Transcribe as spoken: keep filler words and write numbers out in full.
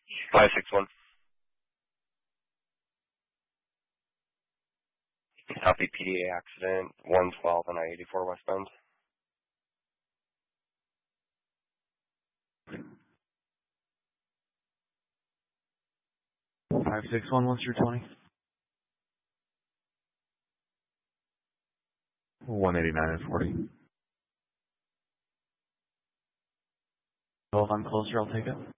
five six one. Copy P D A accident, one twelve on I eighty-four westbound. five six one, what's your twenty? one eighty-nine and forty. Well, if I'm closer, I'll take it.